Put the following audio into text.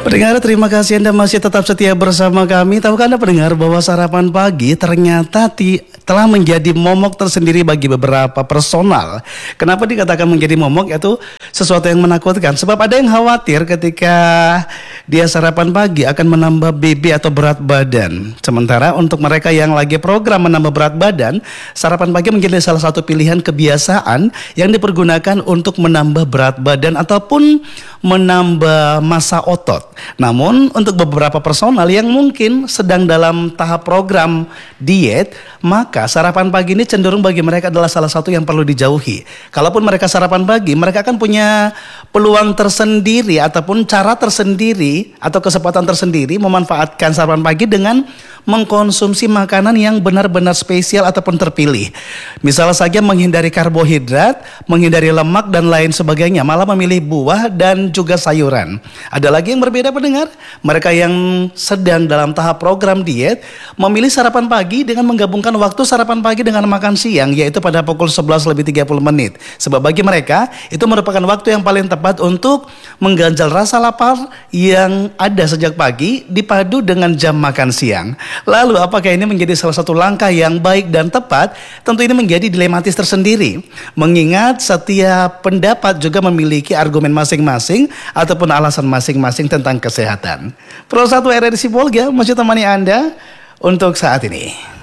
Pendengar, terima kasih Anda masih tetap setia bersama kami. Tahukah Anda pendengar bahwa sarapan pagi ternyata telah menjadi momok tersendiri bagi beberapa personal. Kenapa dikatakan menjadi momok? Yaitu sesuatu yang menakutkan. Sebab ada yang khawatir ketika dia sarapan pagi akan menambah BB atau berat badan. Sementara untuk mereka yang lagi program menambah berat badan, sarapan pagi menjadi salah satu pilihan kebiasaan yang dipergunakan untuk menambah berat badan ataupun menambah massa otot. Namun untuk beberapa personal yang mungkin sedang dalam tahap program diet, maka sarapan pagi ini cenderung bagi mereka adalah salah satu yang perlu dijauhi. Kalaupun mereka sarapan pagi, mereka akan punya peluang tersendiri ataupun cara tersendiri atau kesempatan tersendiri memanfaatkan sarapan pagi dengan mengkonsumsi makanan yang benar-benar spesial ataupun terpilih. Misalnya saja menghindari karbohidrat, menghindari lemak dan lain sebagainya, malah memilih buah dan juga sayuran. Ada lagi yang berbeda pendengar, mereka yang sedang dalam tahap program diet memilih sarapan pagi dengan menggabungkan waktu sarapan pagi dengan makan siang, yaitu pada pukul 11 lebih 30 menit. Sebab bagi mereka itu merupakan waktu yang paling tepat untuk mengganjal rasa lapar yang ada sejak pagi dipadu dengan jam makan siang. Lalu apakah ini menjadi salah satu langkah yang baik dan tepat? Tentu ini menjadi dilematis tersendiri, mengingat setiap pendapat juga memiliki argumen masing-masing ataupun alasan masing-masing tentang kesehatan. Pro 1 RRI Sibolga masih temani Anda untuk saat ini.